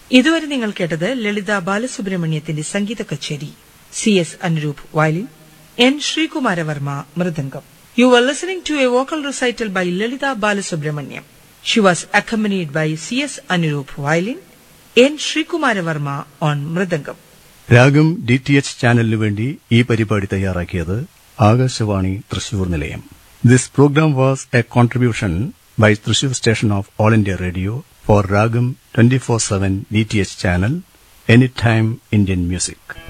ഇതുവരെ നിങ്ങൾ കേട്ടത് ലളിത ബാലസുബ്രഹ്മണ്യത്തിന്റെ സംഗീത കച്ചേരി. C.S. Anurup violin, N. Shrikumaravardhan mridangam. You were listening to a vocal recital by Lalita Balasubramaniam. She was accompanied by C.S. Anurup violin, N. Shrikumaravardhan on mridangam. രാഗം DTH ചാനലിനു വേണ്ടി ഈ പരിപാടി തയ്യാറാക്കിയത് ആകാശവാണി തൃശൂർ നിലയം. This programme was A contribution by Thrissur station of All India Radio for Ragam 24/7 DTH channel, Anytime Indian Music.